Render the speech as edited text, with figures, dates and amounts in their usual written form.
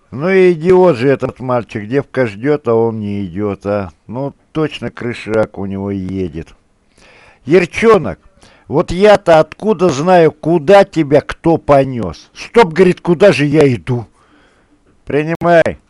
Ну и идиот же этот мальчик, девка ждет, а он не идет, а. Ну точно крышак у него едет. Ерчонок, вот я-то откуда знаю, куда тебя кто понес? Стоп, говорит, куда же я иду? Принимай.